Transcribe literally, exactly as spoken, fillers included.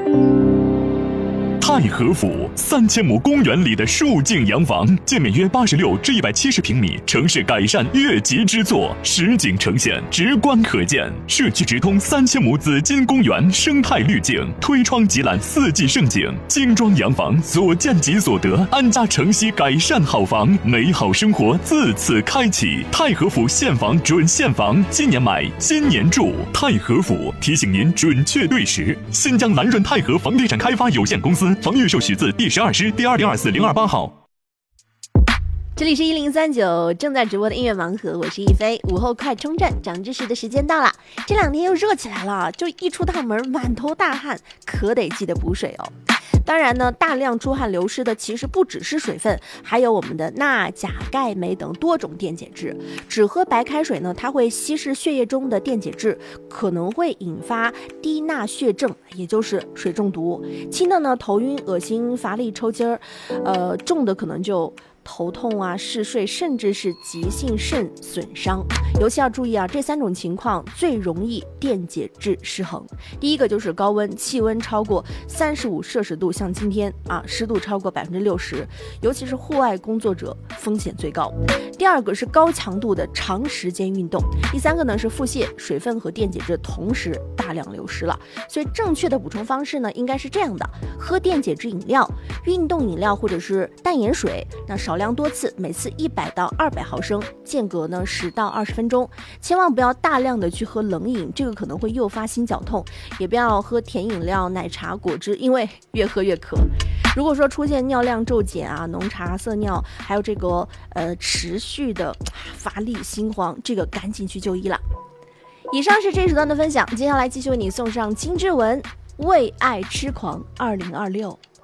太和府三千亩公园里的数境洋房，建面约八十六至一百七十平米，城市改善越级之作，实景呈现，直观可见。社区直通三千亩紫金公园生态滤镜，推窗即览四季盛景。精装洋房，所见即所得，安家城西改善好房，美好生活自此开启。太和府现房准现房，今年买，今年住。太和府提醒您准确对时。新疆蓝润太和房地产开发有限公司。房预售许字第十二师第二零二四零二八号。 这里是一零三九正在直播的音乐盲盒，我是一飞。午后快充站，长知识的时间到了。这两天又热起来了，就一出大门满头大汗，可得记得补水哦。当然呢，大量出汗流失的其实不只是水分，还有我们的钠、钾、钙、镁等多种电解质。只喝白开水呢，它会稀释血液中的电解质，可能会引发低钠血症，也就是水中毒。轻的呢，头晕、恶心、乏力、抽筋儿，呃，重的可能就头痛啊、嗜睡，甚至是急性肾损伤。尤其要注意啊，这三种情况最容易电解质失衡。第一个就是高温，气温超过三十五摄氏度，像今天啊，湿度超过百分之六十，尤其是户外工作者风险最高。第二个是高强度的长时间运动。第三个呢是腹泻，水分和电解质同时大量流失了。所以正确的补充方式呢，应该是这样的：喝电解质饮料、运动饮料或者是淡盐水，那少量多次，每次一百到二百毫升，间隔呢十到二十分钟。千万不要大量的去喝冷饮，这个可能会诱发心绞痛。也不要喝甜饮料、奶茶、果汁，因为越喝越渴。如果说出现尿量骤减啊、浓茶色尿，还有这个呃持续的乏力、心慌，这个赶紧去就医了。以上是这一时段的分享，接下来继续为你送上金志文《为爱痴狂二零二六》。